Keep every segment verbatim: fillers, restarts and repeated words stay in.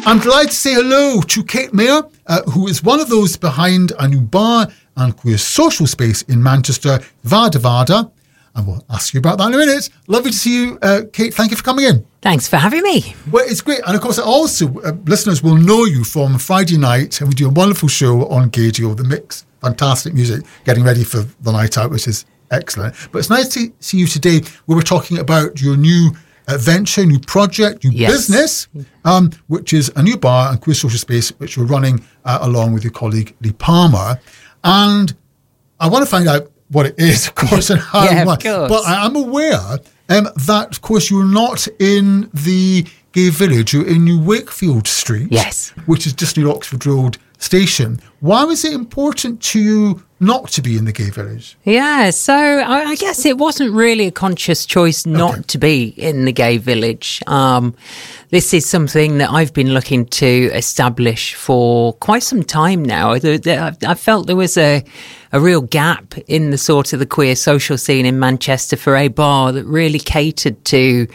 I'm delighted to say hello to Kate Mayer, uh, who is one of those behind a new bar and queer social space in Manchester, Vada Vada. And we'll ask you about that in a minute. Lovely to see you, uh, Kate. Thank you for coming in. Thanks for having me. Well, it's great. And of course, also, uh, listeners will know you from Friday night, and we do a wonderful show on Gaydio, The Mix. Fantastic music, getting ready for the night out, which is excellent. But it's nice to see you today. We were talking about your new uh, venture, new project, new yes. business, um, which is a new bar and queer social space, which you're running uh, along with your colleague Lee Palmer. And I want to find out what it is, of course, and how yeah, much. Of course. But I am aware um, that, of course, you're not in the gay village. You're in New Wakefield Street, yes, which is just near Oxford Road Station. Why was it important to you not to be in the gay village? Yeah, so I, I guess it wasn't really a conscious choice not okay. to be in the gay village. Um, this is something that I've been looking to establish for quite some time now. I, I felt there was a, a real gap in the sort of the queer social scene in Manchester for a bar that really catered to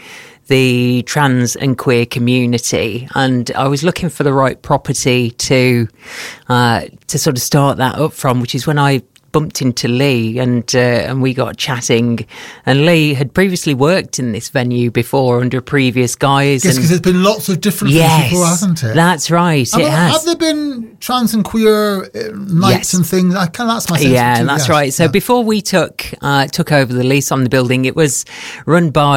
the trans and queer community, and I was looking for the right property to uh, to sort of start that up from, which is when I bumped into Lee and uh, and we got chatting, and Lee had previously worked in this venue before under previous guise. Yes, because there's been lots of different yes, things before, hasn't it? That's right, I it mean, has. Have there been trans and queer uh, nights yes. and things? I can, that's my sense. Yeah, too, that's yes. right. So yeah. before we took uh, took over the lease on the building, it was run by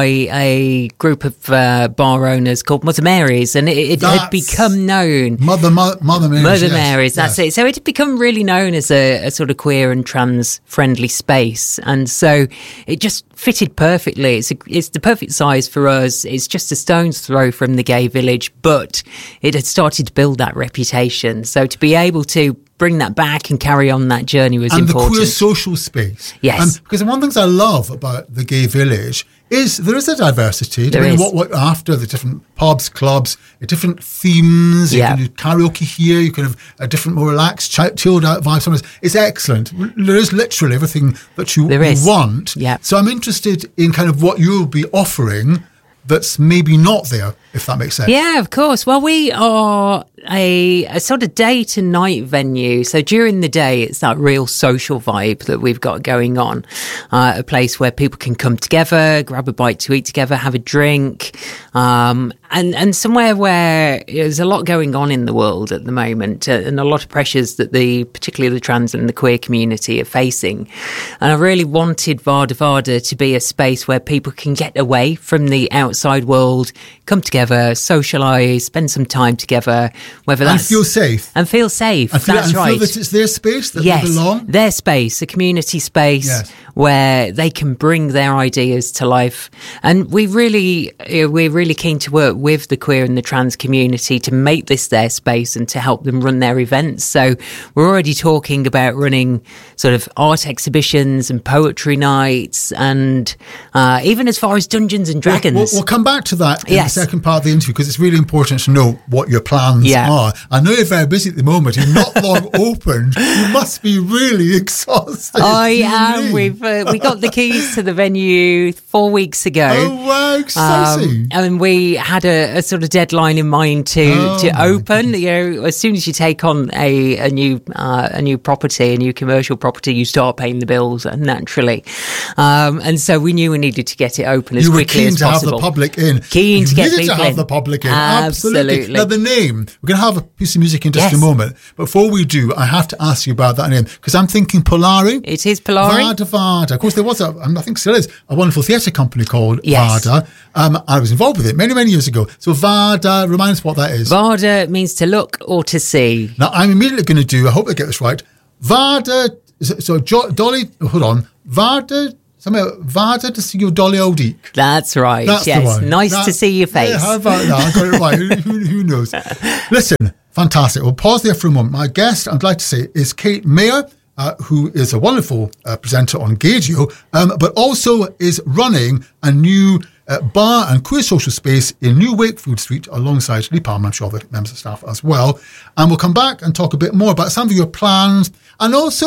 a group of uh, bar owners called Mother Mary's, and it, it had become known. Mother, Mother, Mother Mary's. Mother yes, Mary's, that's yes. it. So it had become really known as a, a sort of queer and trans friendly space, and so it just fitted perfectly. It's a, it's the perfect size for us. It's just a stone's throw from the gay village, but it had started to build that reputation. So to be able to bring that back and carry on that journey was and important. And the queer social space. Yes. Um, because one of the things I love about the gay village is there is a diversity. There is. What, what after the different pubs, clubs, different themes. You yeah. can do karaoke here. You can have a different, more relaxed, chilled out vibe. Sometimes it's excellent. There is literally everything that you, there is. you want. Yeah. So I'm interested in kind of what you'll be offering that's maybe not there, if that makes sense. Yeah, of course. Well, we are a, a sort of day to night venue. So during the day, it's that real social vibe that we've got going on. Uh, a place where people can come together, grab a bite to eat together, have a drink, um, and, and somewhere where there's a lot going on in the world at the moment, uh, and a lot of pressures that the, particularly the trans and the queer community are facing. And I really wanted Vada Vada to be a space where people can get away from the outside world, come together, socialise, spend some time together, whether that's... And feel safe. And feel safe, and feel, that's and right. feel that it's their space, that yes, they belong. Their space, a community space yes. where they can bring their ideas to life. And we really, we're really keen to work with the queer and the trans community to make this their space and to help them run their events. So we're already talking about running sort of art exhibitions and poetry nights, and uh, even as far as Dungeons and Dragons. We'll, we'll, we'll come back to that in yes. the second part of the interview, because it's really important to know what your plans yeah. are. I know you're very busy at the moment. You're not long opened. You must be really exhausted. I am. We've uh, we got the keys to the venue four weeks ago. Oh wow, exciting! Um, and we had a, a sort of deadline in mind to oh, to open. You know, as soon as you take on a a new uh, a new property, a new commercial property, you start paying the bills naturally. Um, and so we knew we needed to get it open as you quickly as possible. You were keen to have the public in. Keen you to get needed people to have in. the public in. Absolutely. Absolutely. Now the name. We're going to have a piece of music in just yes. a moment. Before we do, I have to ask you about that name, because I'm thinking Polari. It is Polari. Vada Vada. Of course, there was a, I think still is, a wonderful theatre company called yes. Vada. Um, I was involved with it many, many years ago. So Vada, remind us what that is. Vada means to look or to see. Now, I'm immediately going to do, I hope I get this right, Vada, so jo, Dolly, hold on, Vada, somehow, Vada to see your Dolly O'Deek. That's right, That's yes. the one. Nice that, to see your face. Yeah, how about that? I got it right. who, who knows? Listen, fantastic. We'll pause there for a moment. My guest, I'd like to say, is Kate Mayer, uh, who is a wonderful uh, presenter on Gaydio, um, but also is running a new uh, bar and queer social space in New Wakefield Street alongside Lee Palmer, I'm sure the members of staff as well. And we'll come back and talk a bit more about some of your plans and also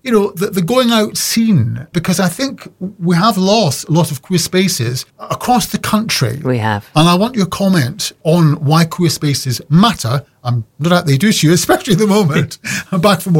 you know, the, the going out scene, because I think we have lost a lot of queer spaces across the country. We have. And I want your comment on why queer spaces matter. I'm no doubt they do to you, especially at the moment. I'm back for more.